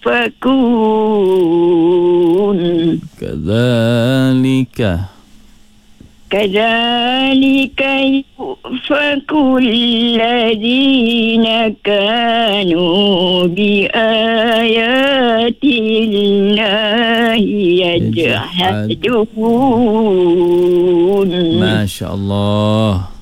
يؤفكون كذلك يؤفك الذين كانوا بآيات الله يجحدون. ما شاء الله.